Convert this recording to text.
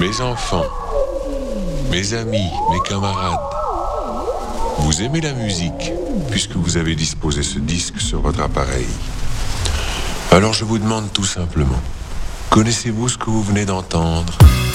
Mes enfants, mes amis, mes camarades, vous aimez la musique puisque vous avez disposé ce disque sur votre appareil. Alors je vous demande tout simplement, connaissez-vous ce que vous venez d'entendre ?